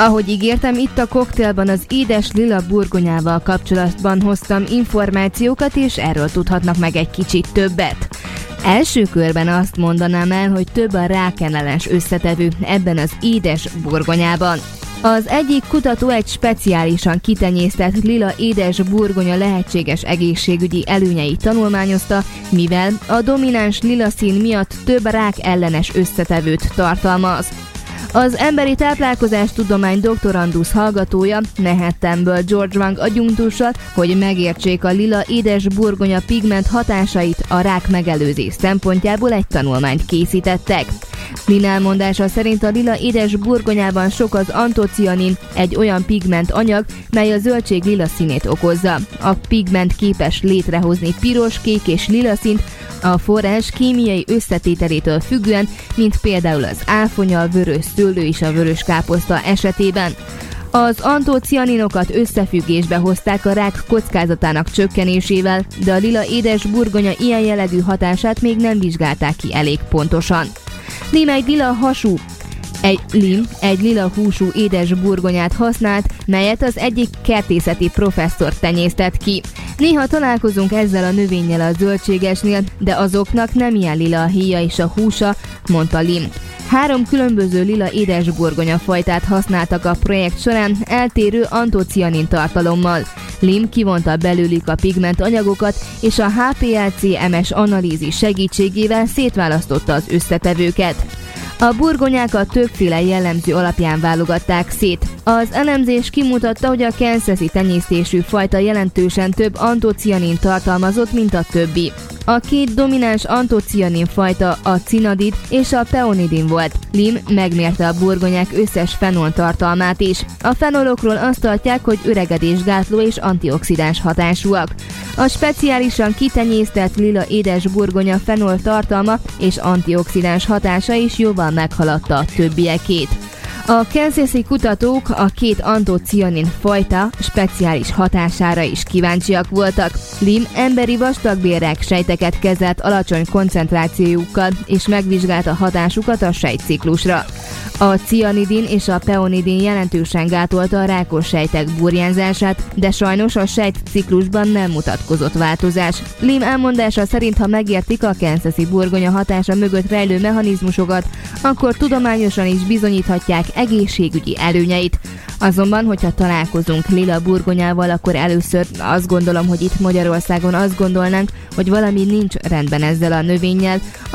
Ahogy ígértem, itt a koktélban az édes lila burgonyával kapcsolatban hoztam információkat, és erről tudhatnak meg egy kicsit többet. Első körben azt mondanám el, hogy több a rákellenes összetevő ebben az édes burgonyában. Az egyik kutató egy speciálisan kitenyésztett lila édes burgonya lehetséges egészségügyi előnyeit tanulmányozta, mivel a domináns lila szín miatt több rákellenes összetevőt tartalmaz. Az emberi táplálkozástudomány doktorandusz hallgatója Manhattanből George Wang adjunktussal, hogy megértsék a lila édes burgonya pigment hatásait a rák megelőzés szempontjából egy tanulmányt készítettek. Lin elmondása szerint a lila édes burgonyában sok az antocianin, egy olyan pigment anyag, mely a zöldség lila színét okozza. A pigment képes létrehozni piros, kék és lila színt, a forrás kémiai összetételétől függően, mint például az áfonya, a vörös szőlő és a vörös káposzta esetében. Az antocianinokat összefüggésbe hozták a rák kockázatának csökkenésével, de a lila édes burgonya ilyen jellegű hatását még nem vizsgálták ki elég pontosan. Lim egy lila húsú édes burgonyát használt, melyet az egyik kertészeti professzor tenyésztett ki. Néha találkozunk ezzel a növényel a zöldségesnél, de azoknak nem ilyen lila a héja és a húsa, mondta Lim. 3 különböző lila édes burgonya fajtát használtak a projekt során eltérő antocianin tartalommal. Lim kivonta belőlük a pigment anyagokat, és a HPLC-MS analízis segítségével szétválasztotta az összetevőket. A burgonyákat többféle jellemző alapján válogatták szét. Az elemzés kimutatta, hogy a kansasi tenyésztésű fajta jelentősen több antocianin tartalmazott, mint a többi. A 2 domináns antocianin fajta a cinadid és a peonidin volt. Lim megmérte a burgonyák összes fenol tartalmát is. A fenolokról azt tartják, hogy öregedésgátló és antioxidáns hatásúak. A speciálisan kitenyésztett lila édes burgonya fenol tartalma és antioxidáns hatása is jóval meghaladta a többiekét. A kansasi kutatók a 2 antocianin fajta speciális hatására is kíváncsiak voltak. Lim emberi vastagbélrák sejteket kezelt alacsony koncentrációjukkal, és megvizsgálta hatásukat a sejtciklusra. A cianidin és a peonidin jelentősen gátolta a rákos sejtek burjánzását, de sajnos a sejtciklusban nem mutatkozott változás. Lim elmondása szerint, ha megértik a kansasi burgonya hatása mögött rejlő mechanizmusokat, akkor tudományosan is bizonyíthatják egészségügyi előnyeit. Azonban, hogyha találkozunk lila burgonyával, akkor először azt gondolom, hogy itt Magyarországon azt gondolnánk, hogy valami nincs rendben ezzel a növényel.